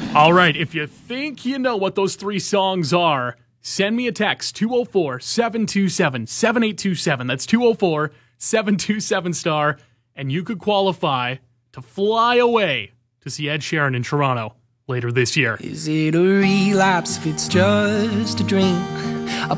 All right, if you think you know what those three songs are, send me a text, 204-727-7827. That's 204-727-STAR, and you could qualify to fly away to see Ed Sheeran in Toronto later this year. Is it a relapse if it's just a drink?